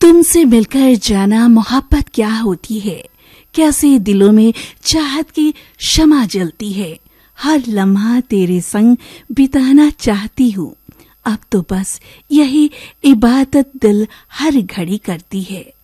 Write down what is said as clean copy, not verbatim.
तुमसे मिलकर जाना मोहब्बत क्या होती है, कैसे दिलों में चाहत की शमा जलती है। हर लम्हा तेरे संग बिताना चाहती हूँ, अब तो बस यही इबादत दिल हर घड़ी करती है।